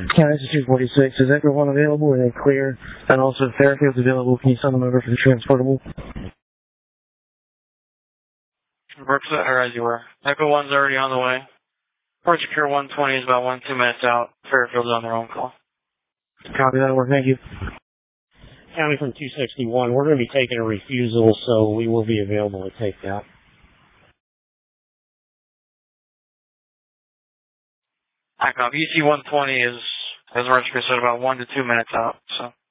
County, this is 246. Is Echo 1 available and clear? And also, if Fairfield's available, can you send them over for the transportable? Brooks, or as you were. Echo 1's already on the way. Port Secure 120 is about 2 minutes out. Fairfield's on their own call. Copy that, work. Thank you. County from 261, we're going to be taking a refusal, so we will be available to take that. EC 120 is, as Roger said, about 1 to 2 minutes out, so.